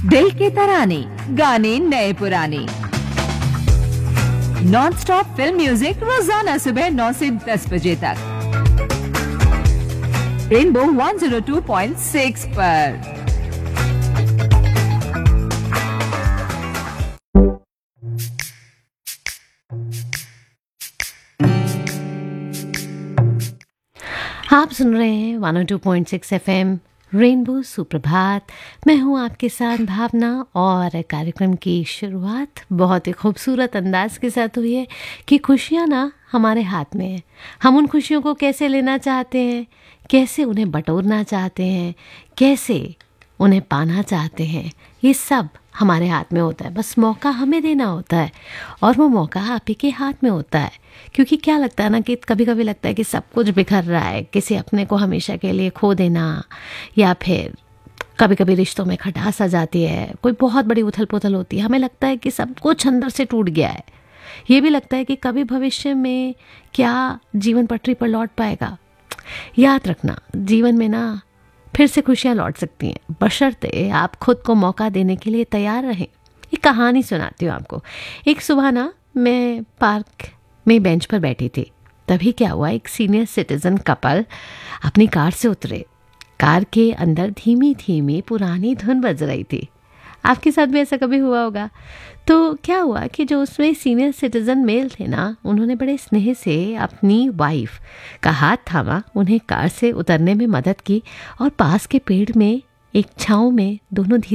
दिल के तराने, गाने नए पुराने, नॉन स्टॉप फिल्म म्यूजिक रोजाना सुबह 9 से 10 बजे तक रेनबो 102.6 पर। आप सुन रहे हैं 102.6 एफएम रेनबो सुप्रभात। मैं हूं आपके साथ भावना और कार्यक्रम की शुरुआत बहुत ही खूबसूरत अंदाज के साथ हुई है कि खुशियां ना हमारे हाथ में है। हम उन खुशियों को कैसे लेना चाहते हैं, कैसे उन्हें बटोरना चाहते हैं, कैसे उन्हें पाना चाहते हैं, ये सब हमारे हाथ में होता है। बस मौका हमें देना होता है और वो मौका आप ही के हाथ में होता है। क्योंकि क्या लगता है ना कि कभी कभी लगता है कि सब कुछ बिखर रहा है, किसी अपने को हमेशा के लिए खो देना, या फिर कभी कभी रिश्तों में खटास आ जाती है, कोई बहुत बड़ी उथल पुथल होती है, हमें लगता है कि सब कुछ अंदर से टूट गया है। ये भी लगता है कि कभी भविष्य में क्या जीवन पटरी पर लौट पाएगा। याद रखना, जीवन में ना फिर से खुशियाँ लौट सकती हैं, बशर्ते आप खुद को मौका देने के लिए तैयार रहें। एक कहानी सुनाती हूँ आपको। एक सुबह ना मैं पार्क में बेंच पर बैठी थी। तभी क्या हुआ, एक सीनियर सिटीजन कपल अपनी कार से उतरे। कार के अंदर धीमी धीमी पुरानी धुन बज रही थी। आपके साथ भी ऐसा कभी हुआ होगा। तो क्या हुआ कि जो उसमें सीनियर सिटीजन मेल थे ना, उन्होंने बड़े स्नेह से अपनी वाइफ का हाथ थामा, उन्हें कार से उतरने में मदद की और पास के पेड़ में एक छांव में दोनों धीरे